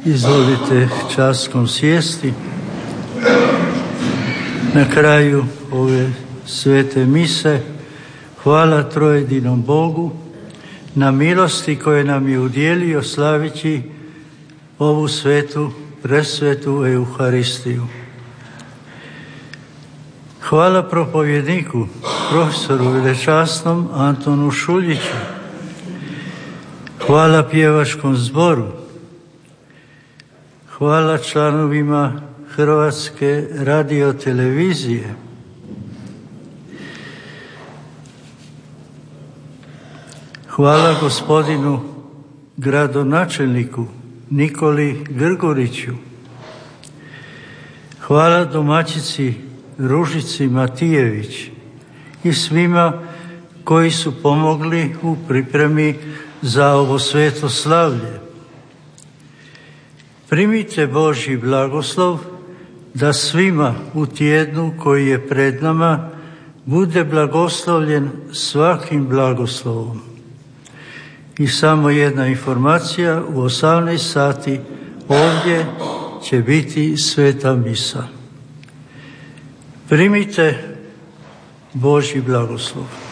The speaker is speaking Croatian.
Izvolite časkom sjesti. Na kraju ove svete mise hvala trojedinom Bogu na milosti koje nam je udijelio slavići ovu svetu, presvetu Euharistiju. Hvala propovjedniku, profesoru velečasnom Antonu Šuljiću. Hvala pjevačkom zboru. Hvala članovima Hrvatske radiotelevizije. Hvala gospodinu gradonačelniku Nikoli Grguriću. Hvala domaćici Ružici Matijević i svima koji su pomogli u pripremi za ovo sveto slavlje. Primite Božji blagoslov da svima u tjednu koji je pred nama bude blagoslovljen svakim blagoslovom. I samo jedna informacija, u 18 sati ovdje će biti sveta misa. Primite Božji blagoslov.